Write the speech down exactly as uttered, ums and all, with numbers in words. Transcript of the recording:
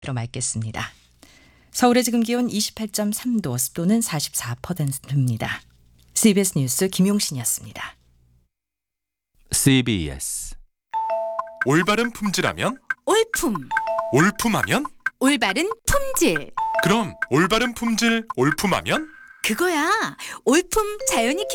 로 맑겠습니다. 서울의 지금 기온 이십팔 점 삼 도, 습도는 사십사 퍼센트입니다. 씨비에스 뉴스 김용신이었습니다. 씨비에스 올바른 품질하면? 올품, 올품하면? 올바른 품질. 그럼 올바른 품질 올품하면? 그거야. 올품 자연이